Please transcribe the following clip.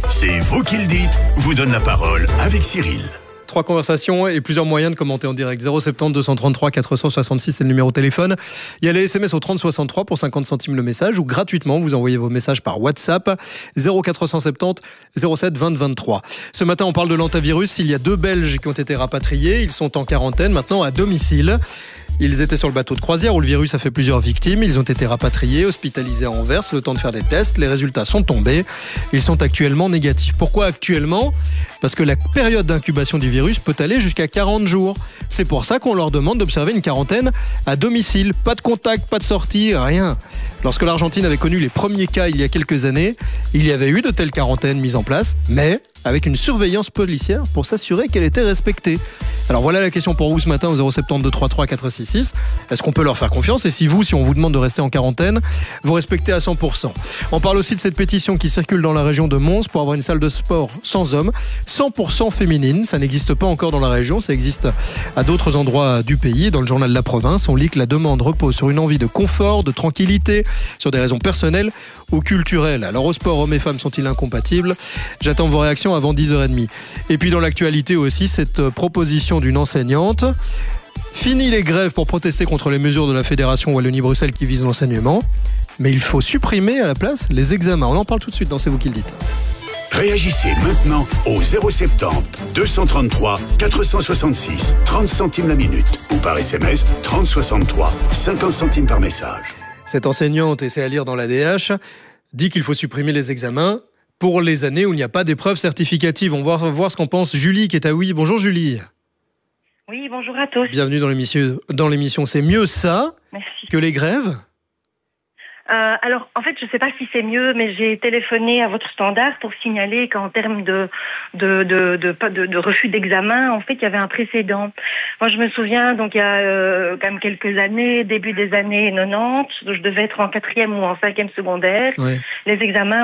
C'est vous qui le dites, vous donne la parole avec Cyril. 3 conversations et plusieurs moyens de commenter en direct. 070 233 466, c'est le numéro de téléphone. Il y a les SMS au 30 63 pour 50 centimes le message ou gratuitement, vous envoyez vos messages par WhatsApp 0470 07 20 23. Ce matin, on parle de l'hantavirus. Il y a 2 Belges qui ont été rapatriés. Ils sont en quarantaine maintenant à domicile. Ils étaient sur le bateau de croisière où le virus a fait plusieurs victimes. Ils ont été rapatriés, hospitalisés à Anvers, le temps de faire des tests. Les résultats sont tombés. Ils sont actuellement négatifs. Pourquoi actuellement ? Parce que la période d'incubation du virus peut aller jusqu'à 40 jours. C'est pour ça qu'on leur demande d'observer une quarantaine à domicile. Pas de contact, pas de sortie, rien. Lorsque l'Argentine avait connu les premiers cas il y a quelques années, il y avait eu de telles quarantaines mises en place, mais avec une surveillance policière pour s'assurer qu'elle était respectée. Alors voilà la question pour vous ce matin au 072 33 466. Est-ce qu'on peut leur faire confiance ? Et si on vous demande de rester en quarantaine, vous respectez à 100%. On parle aussi de cette pétition qui circule dans la région de Mons pour avoir une salle de sport sans hommes, 100% féminine. Ça n'existe pas encore dans la région, ça existe à d'autres endroits du pays. Dans le journal La Province, on lit que la demande repose sur une envie de confort, de tranquillité, sur des raisons personnelles ou culturelles. Alors au sport, hommes et femmes sont-ils incompatibles ? J'attends vos réactions avant 10h30. Et puis dans l'actualité aussi, cette proposition d'une enseignante. Fini les grèves pour protester contre les mesures de la Fédération Wallonie-Bruxelles qui visent l'enseignement. Mais il faut supprimer à la place les examens. On en parle tout de suite dans C'est vous qui le dites. Réagissez maintenant au 070 233 466 30 centimes la minute ou par SMS 30 63 50 centimes par message. Cette enseignante, et c'est à lire dans l'ADH, dit qu'il faut supprimer les examens pour les années où il n'y a pas d'épreuves certificatives. On va voir ce qu'en pense Julie qui est à Oui. Bonjour Julie. Oui, bonjour à tous. Bienvenue dans l'émission. C'est mieux ça que les grèves ? Alors, en fait, je ne sais pas si c'est mieux, mais j'ai téléphoné à votre standard pour signaler qu'en termes de refus d'examen, en fait, il y avait un précédent. Moi, je me souviens, donc il y a quand même quelques années, début des années 90, je devais être en 4e ou en 5e secondaire. Ouais. Les examens